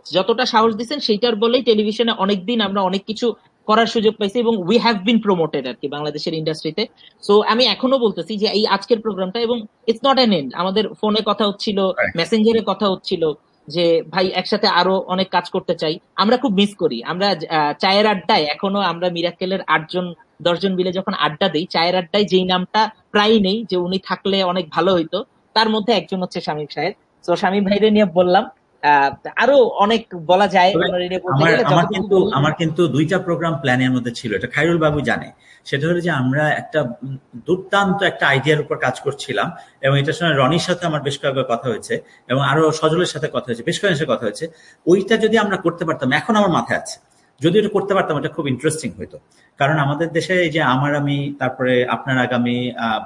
যতটা সাহস দিচ্ছেন সেইটার বলেই টেলিভিশনে অনেকদিন আমরা অনেক কিছু করার সুযোগ পাইছি এবং উই হ্যাভ বিন প্রমোটেড আর কি বাংলাদেশের ইন্ডাস্ট্রিতে। সো আমি এখনো বলতেছি যে এই আজকের প্রোগ্রামটা, এবং ইটস নট এন এন্ড, আমাদের ফোনে কথা হচ্ছিল, মেসেঞ্জারে কথা হচ্ছিল যে ভাই একসাথে আরো অনেক কাজ করতে চাই। আমরা খুব মিস করি, আমরা চায়ের আড্ডায় এখনো আমরা মিরাক্কেলের 8 জন 10 জন মিলে যখন আড্ডা দিই, চায়ের আড্ডায় যেই নামটা প্রায় নেই যে উনি থাকলে অনেক ভালো হইতো, তার মধ্যে একজন হচ্ছে শামীম সাহেব। তো শামীম ভাইরে নিয়ে বললাম। আহ আরো অনেক বলা যায় তবে ওনার নিয়ে বলতে আমার গেলে, আমার যতটুকু কিন্তু বললাম। আমার কিন্তু 2টা প্রোগ্রাম প্ল্যানের মধ্যে ছিল, এটা খায়রুল বাবু জানে। সেটা হলো যে আমরা একটা দুর্দান্ত একটা আইডিয়ার উপর কাজ করছিলাম, এবং এটার সঙ্গে রনির সাথে আমার বেশ কয়েকবার কথা হয়েছে, এবং আরো সজলের সাথে কথা হয়েছে, বেশ কয়েকের সাথে কথা হয়েছে। ওইটা যদি আমরা করতে পারতাম, এখন আমার মাথায় আছে, যদি এটা করতে পারতাম এটা খুব ইন্টারেস্টিং হইতো। কারণ আমাদের দেশে এই যে আমার আমি, তারপরে আপনার আগামী,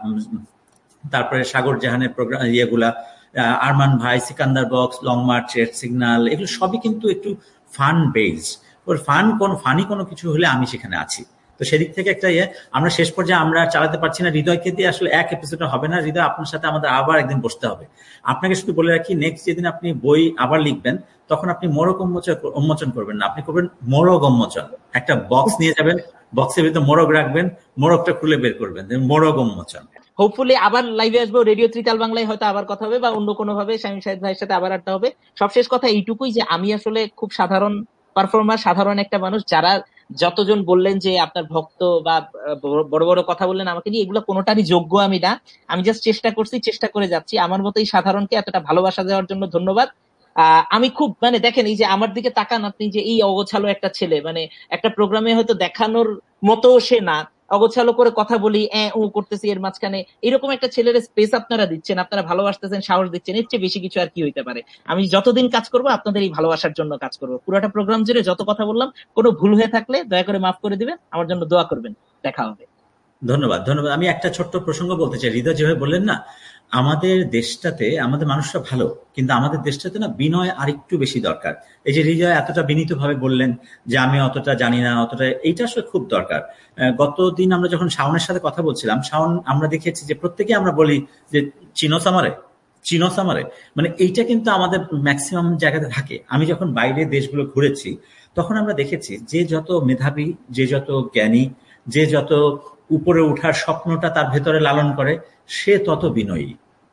তারপরে সাগর জাহানের প্রোগ্রাম, ইয়েগুলা, আরমান ভাই, Sikandar box, long March, red signal, এগুলো সবই কিন্তু একটু ফান বেসড। ওর ফানি কোনো কিছু হলে আমি সেখানে আছি। তো সেদিক থেকে একটা ইয়ে, আমরা শেষ পর্যায়ে আমরা চালাতে পারছি না, হৃদয়কে দিয়ে আসলে এক এপিসোডে হবে না। হৃদয়, আপনার সাথে আমাদের আবার একদিন বসতে হবে। আপনাকে শুধু বলে রাখি, নেক্সট যেদিন আপনি বই আবার লিখবেন, তখন আপনি মোড়ক উন্মোচন করবেন না, আপনি করবেন মোড়ক উন্মোচন। একটা বক্স নিয়ে যাবেন, বক্সের ভিতরে মোড়ক রাখবেন, মোড়কটা খুলে বের করবেন, মোড়ক উন্মোচন। হোপফুলি আবার লাইভে আসবো, রেডিও ত্রিতাল বাংলায় হয়তো আবার কথা হবে, বা অন্য কোনো ভাবে শামীম সাহেব ভাইয়ের সাথে আবার আড্ডা হবে। সবশেষ কথা এইটুকুই যে আমি আসলে খুব সাধারণ পারফর্মার, সাধারণ একটা মানুষ। যারা যতজন বললেন যে আপনার ভক্ত বা বড় বড় কথা বললেন আমাকে নিয়ে, এগুলো কোনোটারই যোগ্য আমি না। আমি জাস্ট চেষ্টা করছি, চেষ্টা করে যাচ্ছি। আমার মতো এই সাধারণকে এতটা ভালোবাসা দেওয়ার জন্য ধন্যবাদ। আমি খুব, মানে দেখেন এই যে আমার দিকে তাকান আপনি, যে এই অগোছালো একটা ছেলে, মানে একটা প্রোগ্রামে হয়তো দেখানোর মতো সে না, অগোছালো করে কথা বলি, ও করতেছি এর মাঝখানে, এরকম একটা ছেলের স্পেস আপনারা দিচ্ছেন, আপনারা ভালোবাসতেছেন, সাহস দিচ্ছেন, এর চেয়ে বেশি কিছু আর কি হইতে পারে। আমি যতদিন কাজ করব আপনাদের এই ভালোবাসার জন্য কাজ করব। পুরোটা প্রোগ্রাম জুড়ে যত কথা বললাম, কোনো ভুল হয়ে থাকলে দয়া করে মাফ করে দিবেন, আমার জন্য দোয়া করবেন। দেখা হবে। ধন্যবাদ, ধন্যবাদ। আমি একটা ছোট্ট প্রসঙ্গ বলতে চাই। হৃদয় যেভাবে বললেন না, আমাদের দেশটাতে আমাদের মানুষরা ভালো, কিন্তু আমাদের দেশটাতে না বিনয় আরেকটু বেশি দরকার। এই যে হৃদয় এতটা বিনীত ভাবে বললেন যে আমি অতটা জানি না, অতটা, এইটা আসলে খুব দরকার। গতদিন আমরা যখন শাওনের সাথে কথা বলছিলাম, শাওন, আমরা দেখেছি যে প্রত্যেকে আমরা বলি যে চিনোস আমারে, চিনোস আমারে, মানে এইটা কিন্তু আমাদের ম্যাক্সিমাম জায়গাতে থাকে। আমি যখন বাইরে দেশগুলো ঘুরেছি, তখন আমরা দেখেছি যে যত মেধাবী, যে যত জ্ঞানী, যে যত উপরে উঠার স্বপ্নটা তার ভেতরে লালন করে, সে তত বিনয়ী।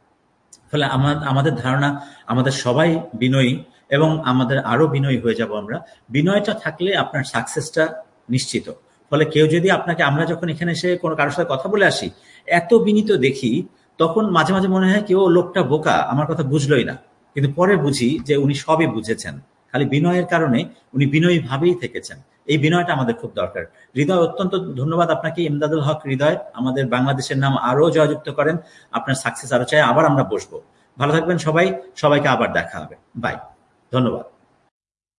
ফলে আমাদের ধারণা আমাদের সবাই বিনয়ী, এবং আমাদের আরো বিনয়ী হয়ে যাব আমরা। বিনয়টা থাকলে আপনার সাকসেসটা নিশ্চিত। ফলে কেউ যদি আপনাকে, আমরা যখন এখানে এসে কোনো কারোর সাথে কথা বলে আসি, এত বিনীত দেখি, তখন মাঝে মাঝে মনে হয় কেউ লোকটা বোকা, আমার কথা বুঝলোই না। কিন্তু পরে বুঝি যে উনি সবই বুঝেছেন, খালি বিনয়ের কারণে উনি বিনয়ী ভাবেই থেকেছেন। এই বিনয়টা আমাদের খুব দরকার। হৃদয়, অত্যন্ত ধন্যবাদ আপনাকে। ইমদাদুল হক হৃদয়, আমাদের বাংলাদেশের নাম আরো জয়যুক্ত করেন। আপনার সাকসেস আরো চাই, আবার আমরা বসবো। ভালো থাকবেন সবাই, সবাইকে আবার দেখা হবে। বাই, ধন্যবাদ।